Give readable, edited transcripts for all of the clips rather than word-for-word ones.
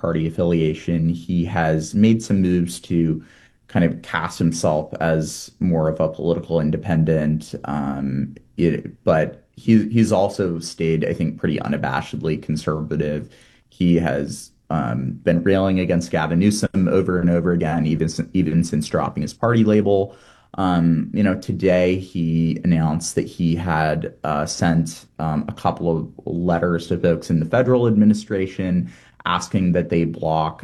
party affiliation. He has made some moves to kind of cast himself as more of a political independent, but he's also stayed, I think, pretty unabashedly conservative. He has been railing against Gavin Newsom over and over again, even since dropping his party label. Today he announced that he had sent a couple of letters to folks in the federal administration asking that they block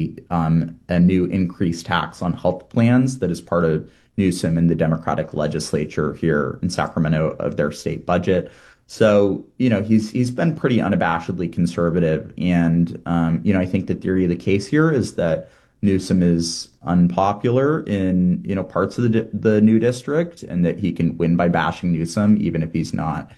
a new increased tax on health plans that is part of Newsom and the Democratic legislature here in Sacramento of their state budget. So, he's been pretty unabashedly conservative. And, I think the theory of the case here is that Newsom is unpopular in, parts of the new district and that he can win by bashing Newsom, even if he's not,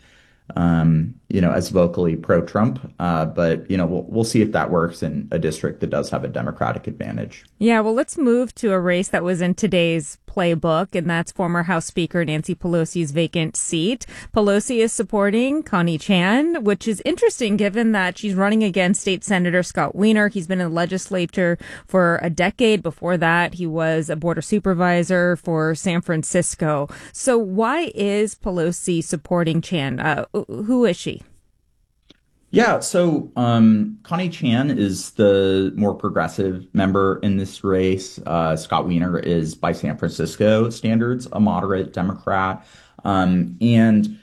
as vocally pro-Trump. But, we'll see if that works in a district that does have a Democratic advantage. Yeah, well, let's move to a race that was in today's playbook, and that's former House Speaker Nancy Pelosi's vacant seat. Pelosi is supporting Connie Chan, which is interesting given that she's running against State Senator Scott Wiener. He's been in the legislature for a decade. Before that, he was a border supervisor for San Francisco. So why is Pelosi supporting Chan? Who is she? Yeah, so Connie Chan is the more progressive member in this race. Scott Wiener is, by San Francisco standards, a moderate Democrat. And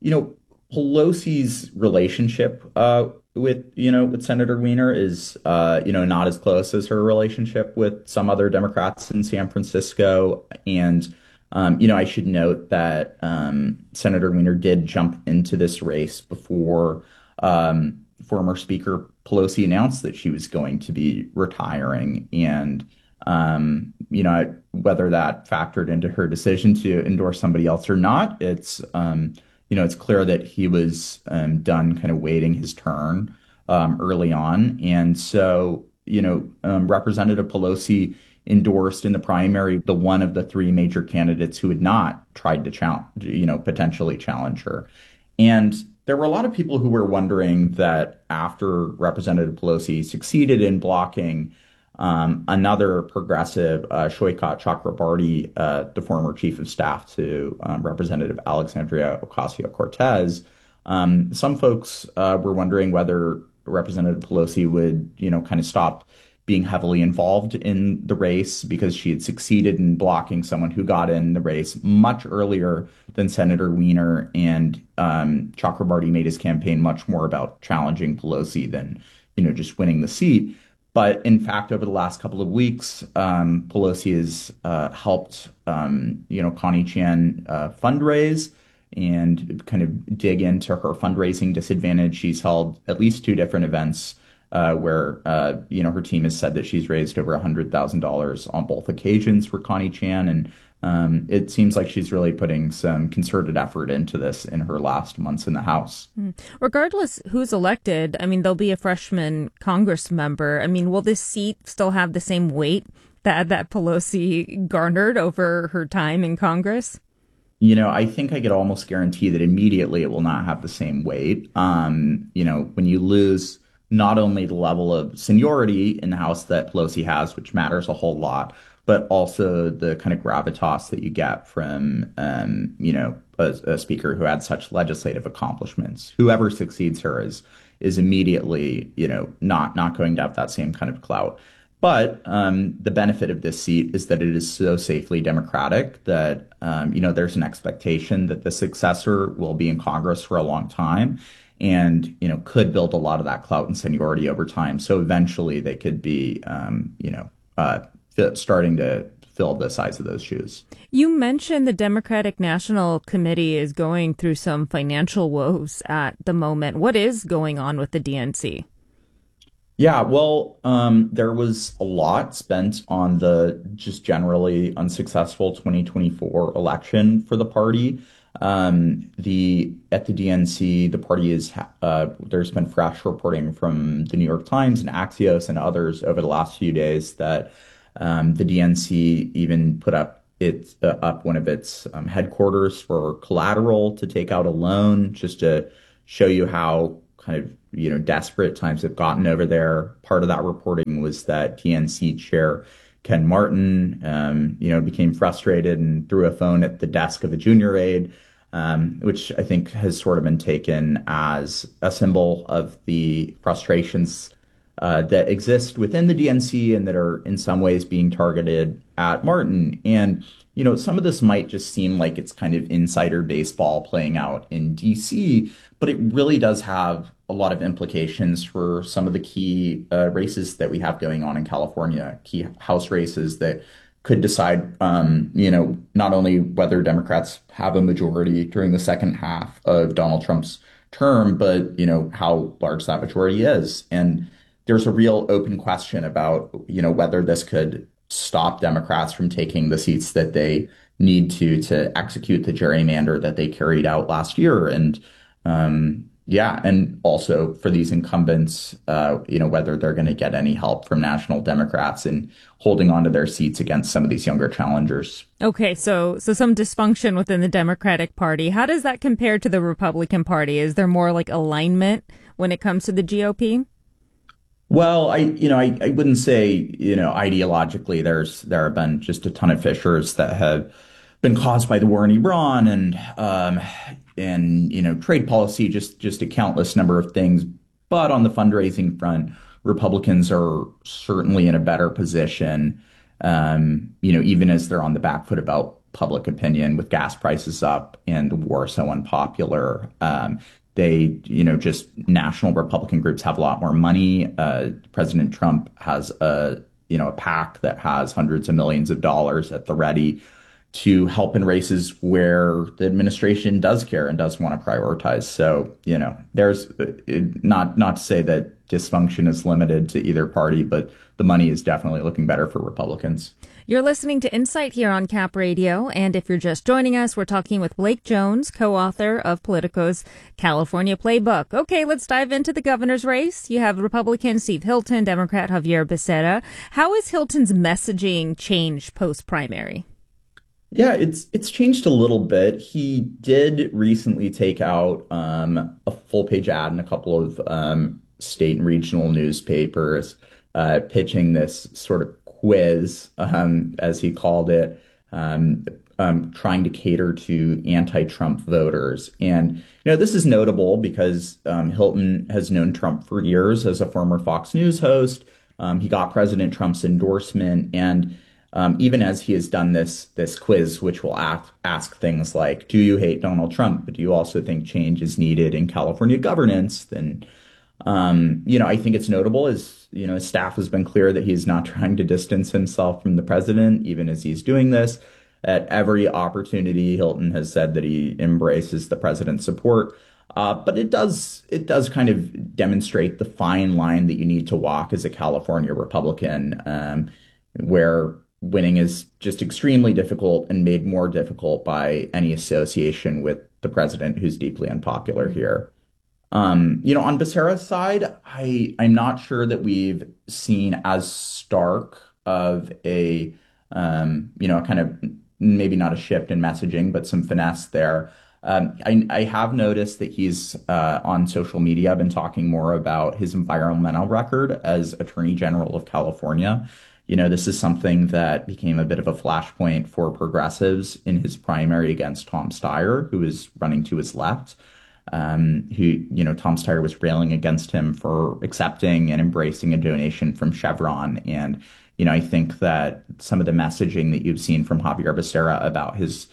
Pelosi's relationship with Senator Wiener is, not as close as her relationship with some other Democrats in San Francisco. And I should note that Senator Wiener did jump into this race before former Speaker Pelosi announced that she was going to be retiring. And, whether that factored into her decision to endorse somebody else or not, it's clear that he was done kind of waiting his turn early on. And so, Representative Pelosi endorsed in the primary the one of the three major candidates who had not tried to potentially challenge her. And there were a lot of people who were wondering that after Representative Pelosi succeeded in blocking another progressive, Shoykat Chakrabarty, the former chief of staff to Representative Alexandria Ocasio-Cortez, some folks were wondering whether Representative Pelosi would, kind of stop being heavily involved in the race because she had succeeded in blocking someone who got in the race much earlier than Senator Wiener. And Chakrabarty made his campaign much more about challenging Pelosi than, just winning the seat. But in fact, over the last couple of weeks, Pelosi has helped, Connie Chan fundraise and kind of dig into her fundraising disadvantage. She's held at least two different events where her team has said that she's raised over $100,000 on both occasions for Connie Chan, and it seems like she's really putting some concerted effort into this in her last months in the House. Regardless who's elected, I mean, there'll be a freshman Congress member. I mean, will this seat still have the same weight that Pelosi garnered over her time in Congress? I think I could almost guarantee that immediately it will not have the same weight. When you lose not only the level of seniority in the House that Pelosi has, which matters a whole lot, but also the kind of gravitas that you get from, a speaker who had such legislative accomplishments. Whoever succeeds her is immediately, not going to have that same kind of clout. But the benefit of this seat is that it is so safely Democratic that, there's an expectation that the successor will be in Congress for a long time and, could build a lot of that clout and seniority over time. So eventually they could be, starting to fill the size of those shoes. You mentioned the Democratic National Committee is going through some financial woes at the moment. What is going on with the DNC? Yeah, well, there was a lot spent on the just generally unsuccessful 2024 election for the party. At the DNC, the party is there's been fresh reporting from the New York Times and Axios and others over the last few days that the DNC even put up one of its headquarters for collateral to take out a loan, just to show you how kind of, desperate times have gotten over there. Part of that reporting was that DNC chair Ken Martin, became frustrated and threw a phone at the desk of a junior aide, which I think has sort of been taken as a symbol of the frustrations that exist within the DNC and that are in some ways being targeted at Martin. And, some of this might just seem like it's kind of insider baseball playing out in DC, but it really does have a lot of implications for some of the key races that we have going on in California, key House races that could decide, not only whether Democrats have a majority during the second half of Donald Trump's term, but, how large that majority is. And there's a real open question about, whether this could stop Democrats from taking the seats that they need to execute the gerrymander that they carried out last year. And yeah, and also for these incumbents, whether they're going to get any help from national Democrats in holding on to their seats against some of these younger challengers. Okay, so some dysfunction within the Democratic Party. How does that compare to the Republican Party? Is there more like alignment when it comes to the GOP? Well, I wouldn't say, ideologically there have been just a ton of fissures that have been caused by the war in Iran and trade policy, just a countless number of things. But on the fundraising front, Republicans are certainly in a better position, even as they're on the back foot about public opinion with gas prices up and the war so unpopular. Just national Republican groups have a lot more money. President Trump has a PAC that has hundreds of millions of dollars at the ready to help in races where the administration does care and does want to prioritize. So, there's not to say that dysfunction is limited to either party, but the money is definitely looking better for Republicans. You're listening to Insight here on Cap Radio, and if you're just joining us, we're talking with Blake Jones, co-author of Politico's California Playbook. Okay, let's dive into the governor's race. You have Republican Steve Hilton, Democrat Javier Becerra. How has Hilton's messaging changed post-primary? Yeah, it's changed a little bit. He did recently take out a full-page ad in a couple of state and regional newspapers, pitching this sort of quiz, as he called it, trying to cater to anti-Trump voters. And, this is notable because Hilton has known Trump for years as a former Fox News host. He got President Trump's endorsement. And even as he has done this quiz, which will ask things like, do you hate Donald Trump? But do you also think change is needed in California governance? Then I think it's notable as, his staff has been clear that he's not trying to distance himself from the president, even as he's doing this. At every opportunity, Hilton has said that he embraces the president's support. But it does kind of demonstrate the fine line that you need to walk as a California Republican, where winning is just extremely difficult and made more difficult by any association with the president, who's deeply unpopular here. On Becerra's side, I'm not sure that we've seen as stark of a kind of maybe not a shift in messaging, but some finesse there. I have noticed that he's on social media been talking more about his environmental record as Attorney General of California. This is something that became a bit of a flashpoint for progressives in his primary against Tom Steyer, who is running to his left. Tom Steyer was railing against him for accepting and embracing a donation from Chevron. And, I think that some of the messaging that you've seen from Javier Becerra about his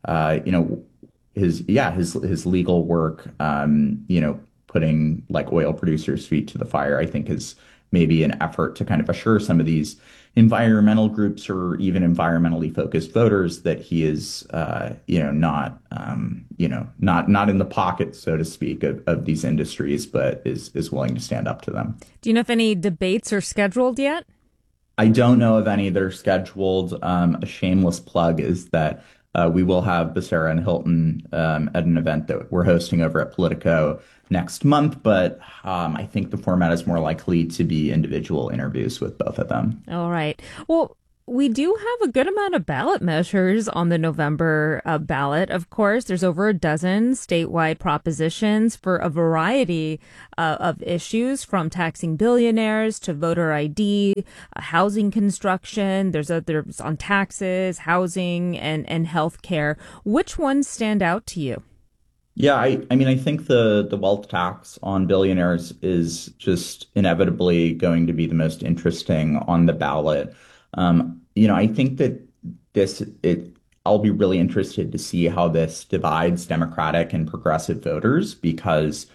legal work, putting like oil producers' feet to the fire, I think is maybe an effort to kind of assure some of these environmental groups or even environmentally focused voters that he is, not in the pocket, so to speak, of these industries, but is willing to stand up to them. Do you know if any debates are scheduled yet? I don't know of any that are scheduled. A shameless plug is that we will have Becerra and Hilton at an event that we're hosting over at Politico next month, but I think the format is more likely to be individual interviews with both of them. All right. Well, We do have a good amount of ballot measures on the November ballot. Of course, there's over a dozen statewide propositions for a variety of issues, from taxing billionaires to voter ID, housing construction. There's on taxes, housing, and health care. Which ones stand out to you? Yeah, I mean, I think the wealth tax on billionaires is just inevitably going to be the most interesting on the ballot. I think that I'll be really interested to see how this divides Democratic and progressive voters because,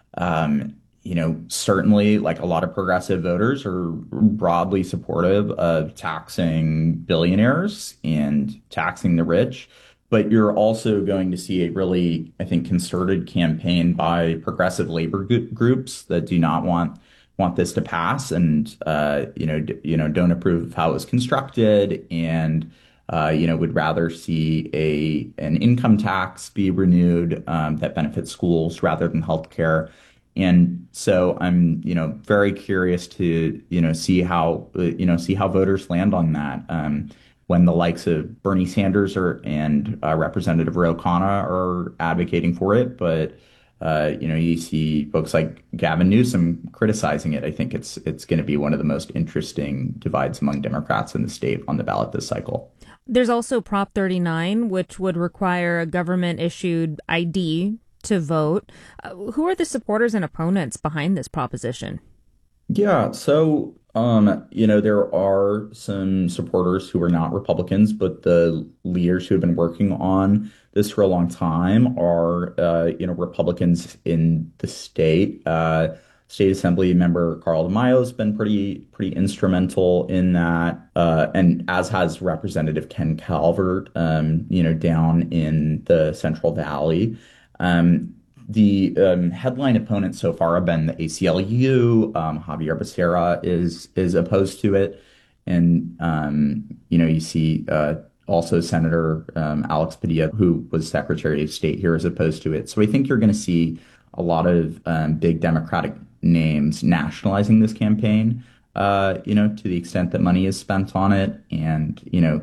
certainly like a lot of progressive voters are broadly supportive of taxing billionaires and taxing the rich. But you're also going to see a really, I think, concerted campaign by progressive labor groups that do not want this to pass, and don't approve of how it was constructed, and would rather see an income tax be renewed that benefits schools rather than healthcare. And so I'm, very curious to, see how voters land on that. When the likes of Bernie Sanders and Representative Ro Khanna are advocating for it, but you see folks like Gavin Newsom criticizing it. I think it's going to be one of the most interesting divides among Democrats in the state on the ballot this cycle. There's also Prop 39, which would require a government issued ID to vote. Who are the supporters and opponents behind this proposition? Yeah, so there are some supporters who are not Republicans, but the leaders who have been working on this for a long time are Republicans in the state. State Assembly member Carl DeMaio has been pretty instrumental in that, and as has Representative Ken Calvert, down in the Central Valley. The headline opponents so far have been the ACLU. Javier Becerra is opposed to it, and you see also Senator Alex Padilla, who was Secretary of State here, is opposed to it. So I think you're going to see a lot of big Democratic names nationalizing this campaign. To the extent that money is spent on it, and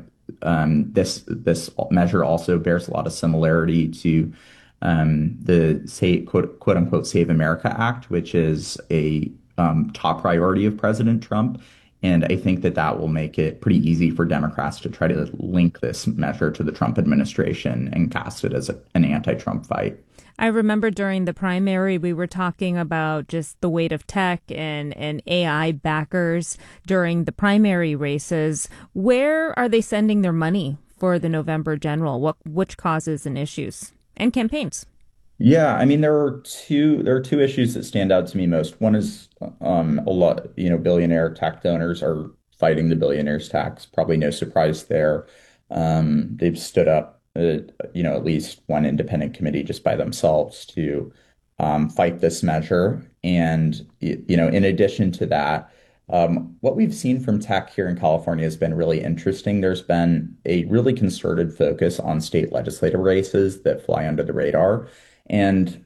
this measure also bears a lot of similarity to the quote unquote Save America Act, which is a top priority of President Trump. And I think that will make it pretty easy for Democrats to try to link this measure to the Trump administration and cast it as an anti-Trump fight. I remember during the primary, we were talking about just the weight of tech and AI backers during the primary races. Where are they sending their money for the November general? Which causes and issues and campaigns? Yeah, I mean there are two issues that stand out to me most. One is a lot, billionaire tech donors are fighting the billionaires tax. Probably no surprise there. They've stood up at least one independent committee just by themselves to fight this measure. And in addition to that, what we've seen from tech here in California has been really interesting. There's been a really concerted focus on state legislative races that fly under the radar. And,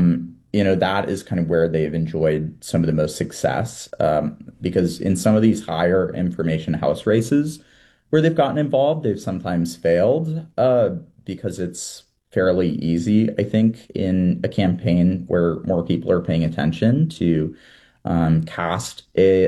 that is kind of where they've enjoyed some of the most success, because in some of these higher information House races where they've gotten involved, they've sometimes failed, because it's fairly easy, I think, in a campaign where more people are paying attention to cast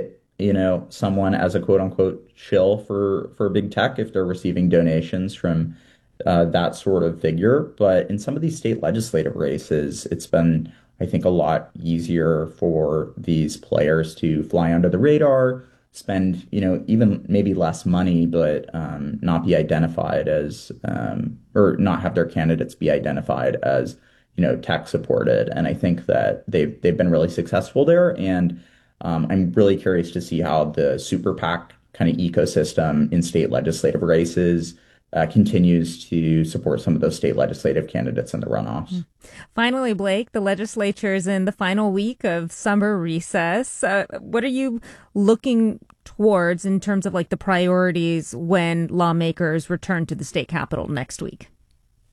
someone as a quote unquote shill for big tech if they're receiving donations from that sort of figure. But in some of these state legislative races, it's been, I think, a lot easier for these players to fly under the radar, spend, even maybe less money, but not be identified as, or not have their candidates be identified as, tech supported. And I think that they've been really successful there. And I'm really curious to see how the super PAC kind of ecosystem in state legislative races continues to support some of those state legislative candidates in the runoffs. Finally, Blake, the legislature is in the final week of summer recess. What are you looking towards in terms of like the priorities when lawmakers return to the state capitol next week?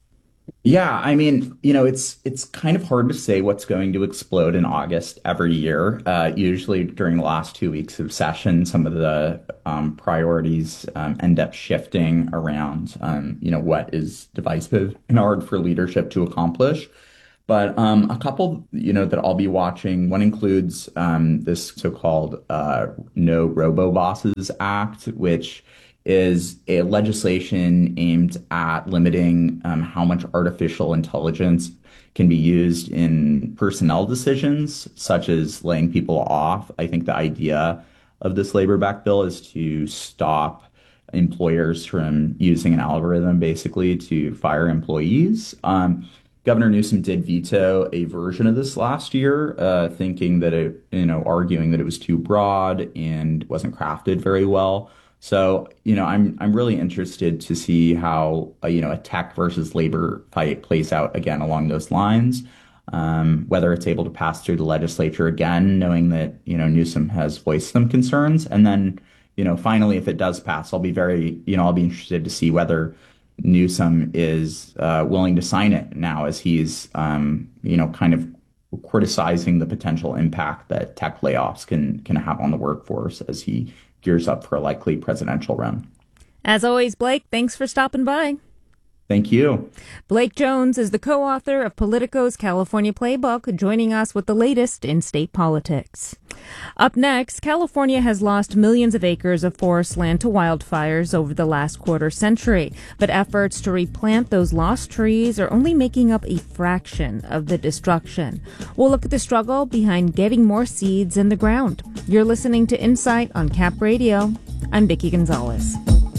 Yeah, I mean, it's kind of hard to say what's going to explode in August every year. Usually during the last 2 weeks of session, some of the priorities end up shifting around, what is divisive and hard for leadership to accomplish. But a couple, that I'll be watching. One includes this so-called No Robo Bosses Act, which is a legislation aimed at limiting how much artificial intelligence can be used in personnel decisions, such as laying people off. I think the idea of this labor back bill is to stop employers from using an algorithm basically to fire employees. Governor Newsom did veto a version of this last year, thinking that arguing that it was too broad and wasn't crafted very well. So, I'm really interested to see how a tech versus labor fight plays out again along those lines. Whether it's able to pass through the legislature again, knowing that Newsom has voiced some concerns, and then finally, if it does pass, I'll be interested to see whether Newsom is willing to sign it now, as he's kind of criticizing the potential impact that tech layoffs can have on the workforce as he gears up for a likely presidential run. As always, Blake, thanks for stopping by. Thank you. Blake Jones is the co-author of Politico's California Playbook, joining us with the latest in state politics. Up next, California has lost millions of acres of forest land to wildfires over the last quarter century, but efforts to replant those lost trees are only making up a fraction of the destruction. We'll look at the struggle behind getting more seeds in the ground. You're listening to Insight on Cap Radio. I'm Vicki Gonzalez.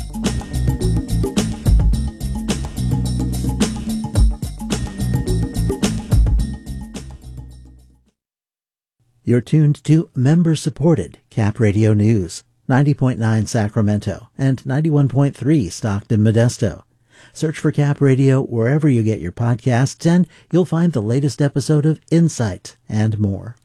You're tuned to member-supported Cap Radio News, 90.9 Sacramento and 91.3 Stockton Modesto. Search for Cap Radio wherever you get your podcasts, and you'll find the latest episode of Insight and more.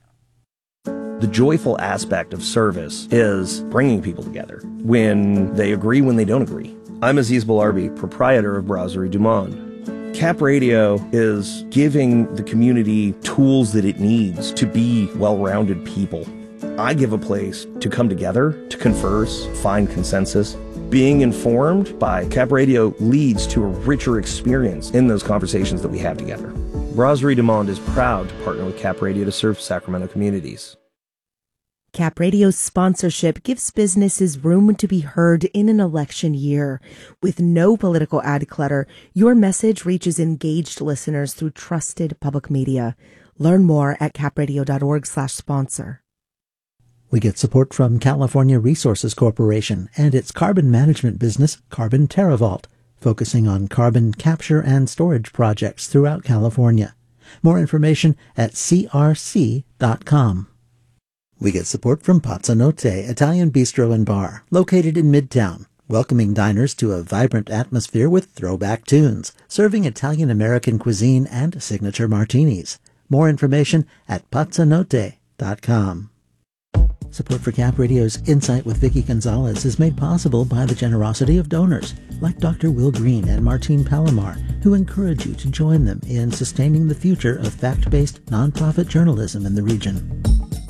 The joyful aspect of service is bringing people together when they agree, when they don't agree. I'm Aziz Balarbi, proprietor of Brasserie du Monde. Cap Radio is giving the community tools that it needs to be well-rounded people. I give a place to come together, to converse, find consensus. Being informed by Cap Radio leads to a richer experience in those conversations that we have together. Brasserie du Monde is proud to partner with Cap Radio to serve Sacramento communities. Cap Radio's sponsorship gives businesses room to be heard in an election year. With no political ad clutter, your message reaches engaged listeners through trusted public media. Learn more at capradio.org/sponsor. We get support from California Resources Corporation and its carbon management business, Carbon TerraVault, focusing on carbon capture and storage projects throughout California. More information at crc.com. We get support from Pazzanotte Italian Bistro and Bar, located in Midtown, welcoming diners to a vibrant atmosphere with throwback tunes, serving Italian-American cuisine and signature martinis. More information at pazzanotte.com. Support for Cap Radio's Insight with Vicki Gonzalez is made possible by the generosity of donors, like Dr. Will Green and Martine Palomar, who encourage you to join them in sustaining the future of fact-based nonprofit journalism in the region.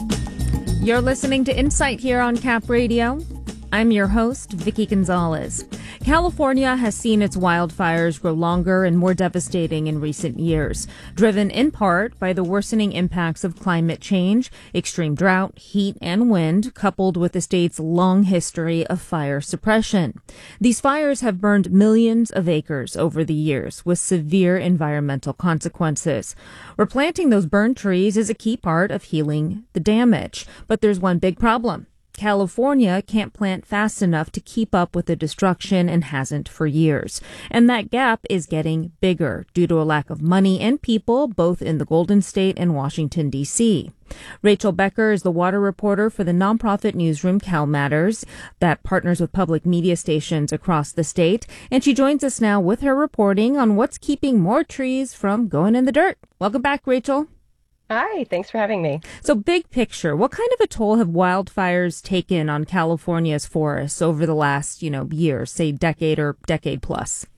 You're listening to Insight here on Cap Radio. I'm your host, Vicki Gonzalez. California has seen its wildfires grow longer and more devastating in recent years, driven in part by the worsening impacts of climate change, extreme drought, heat, and wind, coupled with the state's long history of fire suppression. These fires have burned millions of acres over the years, with severe environmental consequences. Replanting those burned trees is a key part of healing the damage, but there's one big problem. California can't plant fast enough to keep up with the destruction and hasn't for years. And that gap is getting bigger due to a lack of money and people, both in the Golden State and Washington, D.C. Rachel Becker is the water reporter for the nonprofit newsroom Cal Matters that partners with public media stations across the state. And she joins us now with her reporting on what's keeping more trees from going in the dirt. Welcome back, Rachel. Hi, thanks for having me. So big picture, what kind of a toll have wildfires taken on California's forests over the last, year, say decade or decade plus?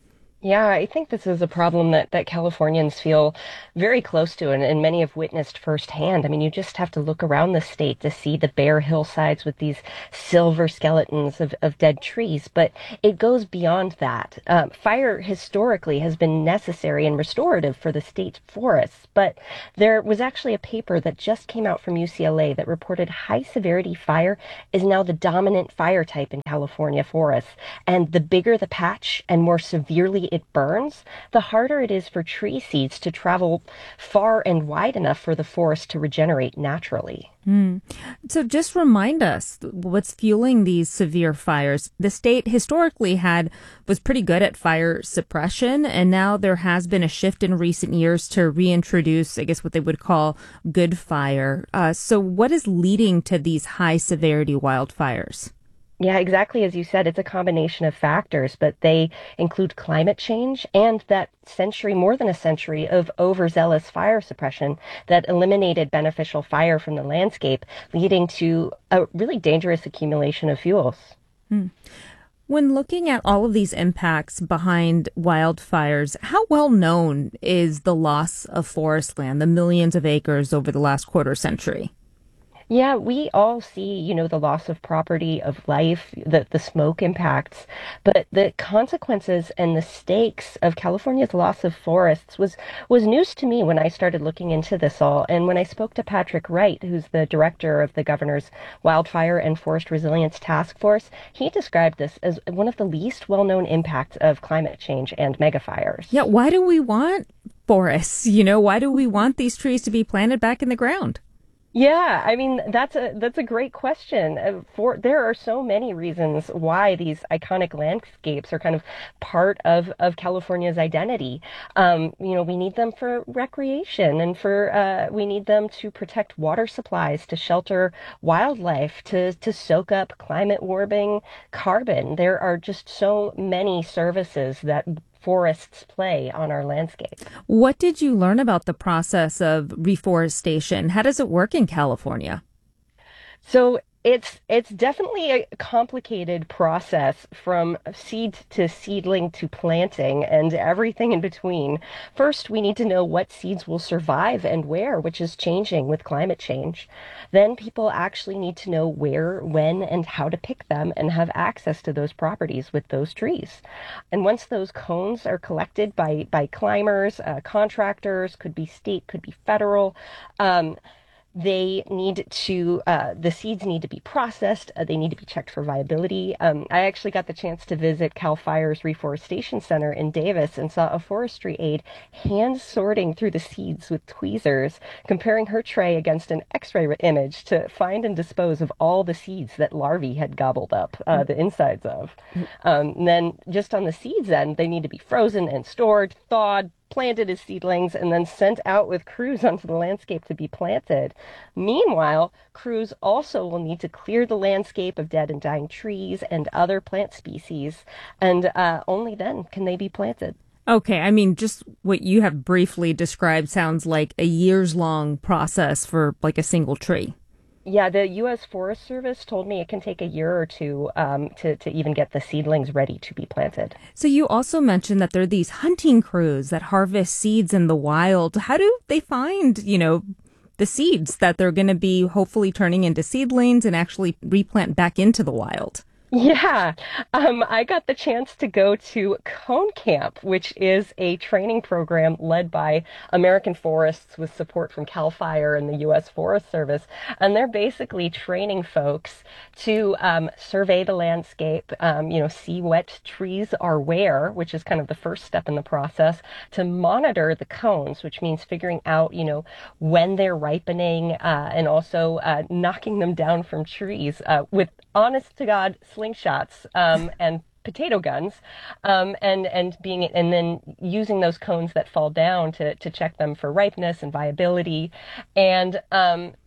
Yeah, I think this is a problem that Californians feel very close to, and many have witnessed firsthand. I mean, you just have to look around the state to see the bare hillsides with these silver skeletons of dead trees. But it goes beyond that. Fire historically has been necessary and restorative for the state's forests. But there was actually a paper that just came out from UCLA that reported high severity fire is now the dominant fire type in California forests. And the bigger the patch and more severely it burns, the harder it is for tree seeds to travel far and wide enough for the forest to regenerate naturally. So just remind us what's fueling these severe fires. The state historically was pretty good at fire suppression, and now there has been a shift in recent years to reintroduce, I guess, what they would call good fire. So what is leading to these high severity wildfires? Yeah, exactly as you said, it's a combination of factors, but they include climate change and that century, more than a century, of overzealous fire suppression that eliminated beneficial fire from the landscape, leading to a really dangerous accumulation of fuels. When looking at all of these impacts behind wildfires, how well known is the loss of forest land, the millions of acres over the last quarter century? Yeah, we all see, the loss of property, of life, the smoke impacts, but the consequences and the stakes of California's loss of forests was news to me when I started looking into this all. And when I spoke to Patrick Wright, who's the director of the governor's Wildfire and Forest Resilience Task Force, he described this as one of the least well-known impacts of climate change and megafires. Yeah, why do we want forests? Why do we want these trees to be planted back in the ground? Yeah, I mean that's a great question. There are so many reasons why these iconic landscapes are kind of part of California's identity. We need them for recreation and for we need them to protect water supplies, to shelter wildlife, to soak up climate warming carbon. There are just so many services that forests play on our landscape. What did you learn about the process of reforestation? How does it work in California? So it's definitely a complicated process from seed to seedling to planting and everything in between. First, we need to know what seeds will survive and where, which is changing with climate change. Then people actually need to know where, when, and how to pick them and have access to those properties with those trees. And once those cones are collected by climbers, contractors, could be state, could be federal, the seeds need to be processed. They need to be checked for viability. I actually got the chance to visit Cal Fire's Reforestation Center in Davis and saw a forestry aide hand sorting through the seeds with tweezers, comparing her tray against an X-ray image to find and dispose of all the seeds that larvae had gobbled up the insides of. And then just on the seeds end, they need to be frozen and stored, thawed, planted as seedlings, and then sent out with crews onto the landscape to be planted. Meanwhile, crews also will need to clear the landscape of dead and dying trees and other plant species, and only then can they be planted. Okay, I mean, just what you have briefly described sounds like a years-long process for like a single tree. Yeah, the U.S. Forest Service told me it can take a year or two to even get the seedlings ready to be planted. So you also mentioned that there are these hunting crews that harvest seeds in the wild. How do they find, the seeds that they're going to be hopefully turning into seedlings and actually replant back into the wild? Yeah, I got the chance to go to Cone Camp, which is a training program led by American Forests with support from CAL FIRE and the U.S. Forest Service. And they're basically training folks to survey the landscape, see what trees are where, which is kind of the first step in the process, to monitor the cones, which means figuring out, when they're ripening and also knocking them down from trees with honest to God slingshots and potato guns, and then using those cones that fall down to check them for ripeness and viability. And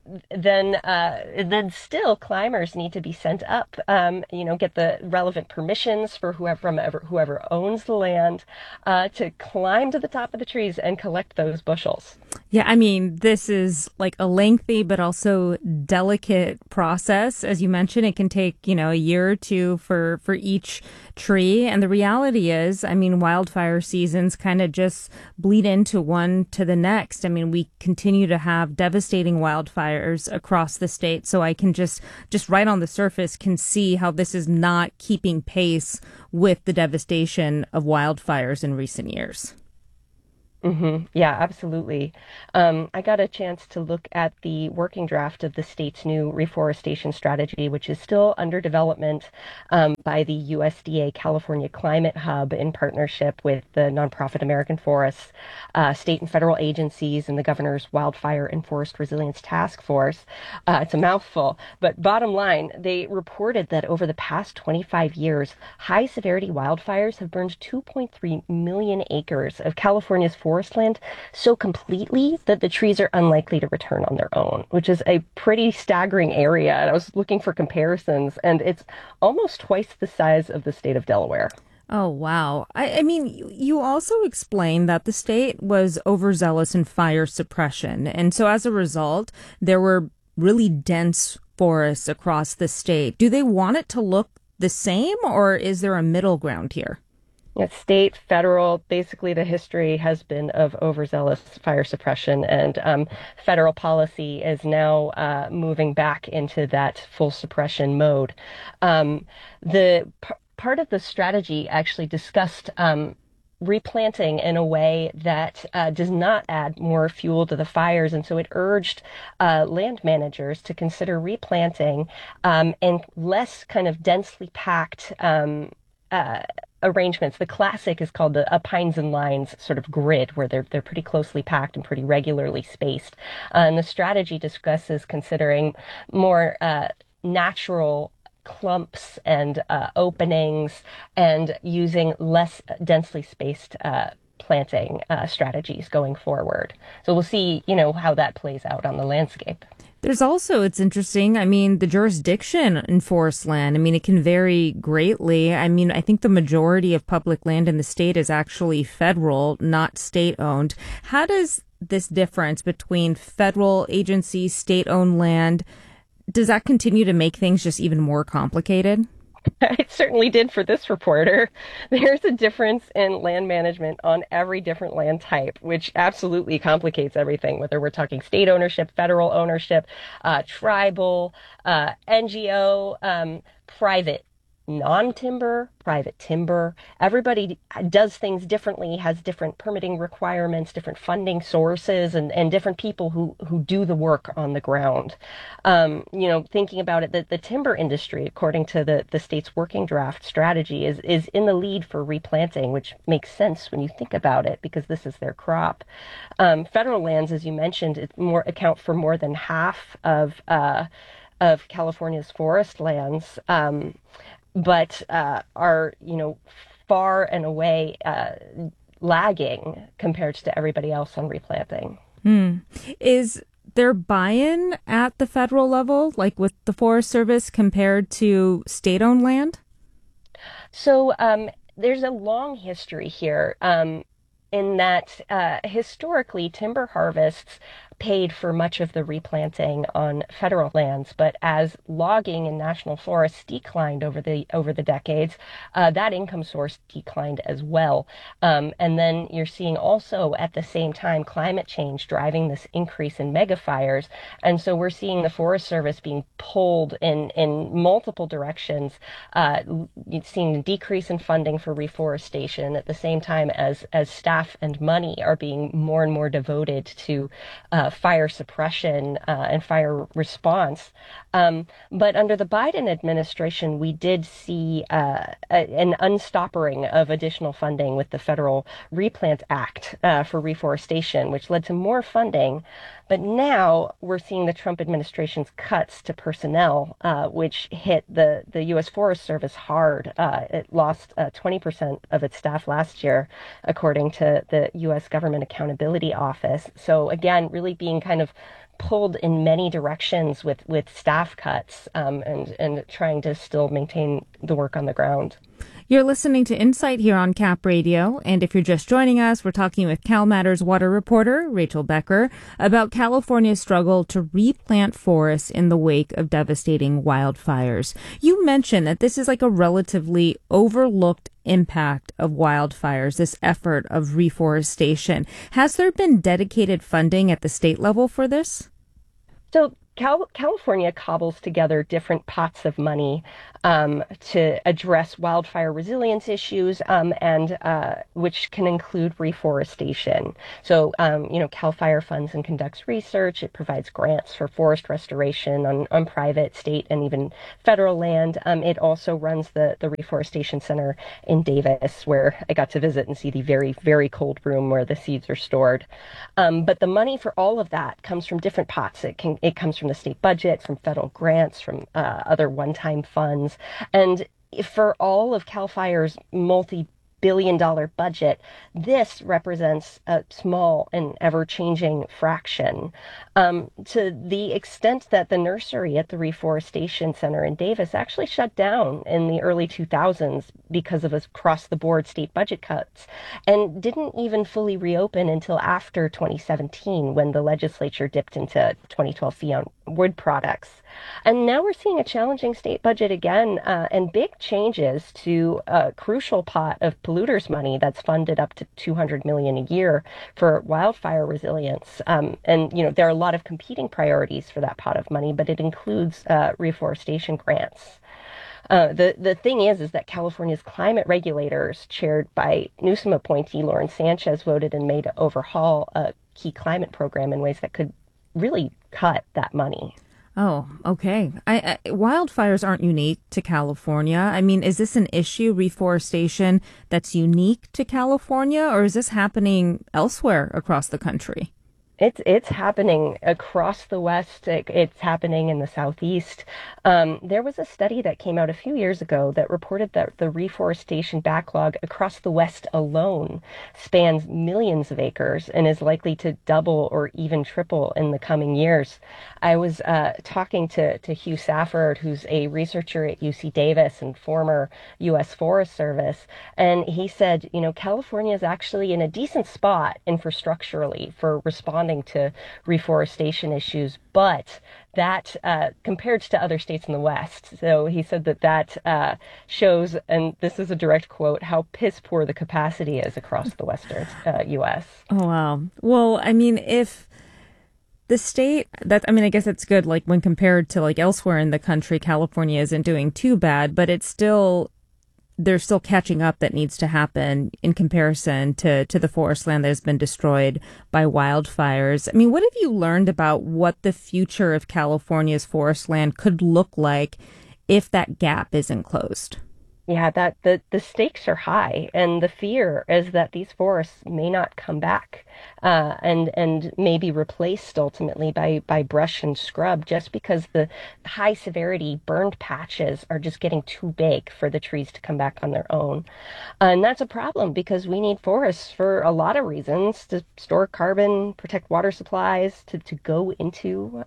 then still climbers need to be sent up, get the relevant permissions for whoever owns the land, to climb to the top of the trees and collect those bushels. Yeah, I mean, this is like a lengthy but also delicate process. As you mentioned, it can take, a year or two for each tree. And the reality is, I mean, wildfire seasons kind of just bleed into one to the next. I mean, we continue to have devastating wildfires across the state. So I can just right on the surface can see how this is not keeping pace with the devastation of wildfires in recent years. Yeah, absolutely. I got a chance to look at the working draft of the state's new reforestation strategy, which is still under development by the USDA California Climate Hub in partnership with the nonprofit American Forests, state and federal agencies, and the governor's Wildfire and Forest Resilience Task Force. It's a mouthful, but bottom line, they reported that over the past 25 years, high severity wildfires have burned 2.3 million acres of California's forest land so completely that the trees are unlikely to return on their own, which is a pretty staggering area. And I was looking for comparisons, and it's almost twice the size of the state of Delaware. Oh, wow. I mean, you also explained that the state was overzealous in fire suppression. And so as a result, there were really dense forests across the state. Do they want it to look the same, or is there a middle ground here? State, federal, basically the history has been of overzealous fire suppression, and federal policy is now moving back into that full suppression mode. Part of the strategy actually discussed replanting in a way that does not add more fuel to the fires. And so it urged land managers to consider replanting and less kind of densely packed arrangements. The classic is called a pines and lines sort of grid, where they're pretty closely packed and pretty regularly spaced. And the strategy discusses considering more natural clumps and openings, and using less densely spaced planting strategies going forward. So we'll see, how that plays out on the landscape. There's also, it's interesting, I mean, the jurisdiction in forest land, I mean, it can vary greatly. I mean, I think the majority of public land in the state is actually federal, not state-owned. How does this difference between federal agency, state-owned land, does that continue to make things just even more complicated? It certainly did for this reporter. There's a difference in land management on every different land type, which absolutely complicates everything, whether we're talking state ownership, federal ownership, tribal, NGO, private non-timber, private timber. Everybody does things differently, has different permitting requirements, different funding sources, and different people who do the work on the ground. Thinking about it, the timber industry, according to the state's working draft strategy, is in the lead for replanting, which makes sense when you think about it, because this is their crop. Federal lands, as you mentioned, account for more than half of California's forest lands. But are, far and away lagging compared to everybody else on replanting. Is there buy-in at the federal level, like with the Forest Service, compared to state-owned land? So there's a long history here in that historically timber harvests paid for much of the replanting on federal lands, but as logging and national forests declined over the decades, that income source declined as well. And then you're seeing also at the same time climate change driving this increase in mega fires, and so we're seeing the Forest Service being pulled in multiple directions. You've seen a decrease in funding for reforestation at the same time as staff and money are being more and more devoted to fire suppression and fire response. But under the Biden administration, we did see an unstoppering of additional funding with the Federal Replant Act for reforestation, which led to more funding. But now we're seeing the Trump administration's cuts to personnel, which hit the U.S. Forest Service hard. It lost 20% of its staff last year, according to the U.S. Government Accountability Office. So again, really being kind of pulled in many directions with staff cuts, and trying to still maintain the work on the ground. You're listening to Insight here on Cap Radio, and if you're just joining us, we're talking with CalMatters water reporter Rachel Becker about California's struggle to replant forests in the wake of devastating wildfires. You mentioned that this is like a relatively overlooked impact of wildfires, this effort of reforestation. Has there been dedicated funding at the state level for this? So California cobbles together different pots of money to address wildfire resilience issues, and which can include reforestation. So, Cal Fire funds and conducts research. It provides grants for forest restoration on private, state, and even federal land. It also runs the Reforestation Center in Davis, where I got to visit and see the very, very cold room where the seeds are stored. But the money for all of that comes from different pots. It comes from the state budget, from federal grants, from other one-time funds. And for all of CAL FIRE's multi-billion-dollar budget, this represents a small and ever-changing fraction. To the extent that the nursery at the Reforestation Center in Davis actually shut down in the early 2000s because of across-the-board state budget cuts, and didn't even fully reopen until after 2017, when the legislature dipped into 2012 fee on wood products. And now we're seeing a challenging state budget again, and big changes to a crucial pot of polluters money that's funded up to $200 million a year for wildfire resilience. And there are a lot of competing priorities for that pot of money, but it includes reforestation grants. The thing is that California's climate regulators, chaired by Newsom appointee Lauren Sanchez, voted in May to overhaul a key climate program in ways that could really cut that money. Oh, okay. Wildfires aren't unique to California. I mean, is this an issue, reforestation, that's unique to California, or is this happening elsewhere across the country? It's happening across the West. It's happening in the Southeast. There was a study that came out a few years ago that reported that the reforestation backlog across the West alone spans millions of acres and is likely to double or even triple in the coming years. I was talking to Hugh Safford, who's a researcher at UC Davis and former U.S. Forest Service, and he said, California is actually in a decent spot infrastructurally for responding to reforestation issues, but that compared to other states in the West. So he said that shows, and this is a direct quote, how piss poor the capacity is across the Western U.S. Oh, wow. Well, I mean, if the state I guess it's good, like when compared to like elsewhere in the country, California isn't doing too bad, but there's still catching up that needs to happen in comparison to the forest land that has been destroyed by wildfires. I mean, what have you learned about what the future of California's forest land could look like if that gap isn't closed? Yeah, that the stakes are high, and the fear is that these forests may not come back, and may be replaced ultimately by brush and scrub, just because the high severity burned patches are just getting too big for the trees to come back on their own. And that's a problem because we need forests for a lot of reasons: to store carbon, protect water supplies, to go into.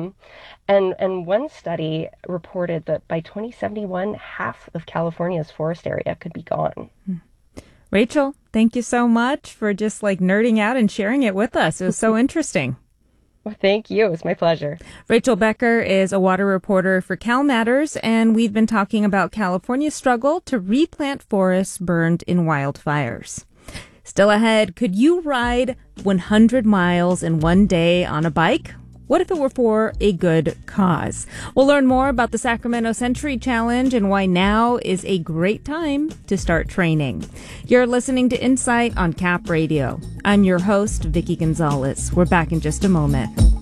And one study reported that by 2071, half of California's forest area could be gone. Rachel, thank you so much for just nerding out and sharing it with us. It was so interesting. Well, thank you. It was my pleasure. Rachel Becker is a water reporter for CalMatters, and we've been talking about California's struggle to replant forests burned in wildfires. Still ahead, could you ride 100 miles in one day on a bike? What if it were for a good cause? We'll learn more about the Sacramento Century Challenge and why now is a great time to start training. You're listening to Insight on Cap Radio. I'm your host, Vicki Gonzalez. We're back in just a moment.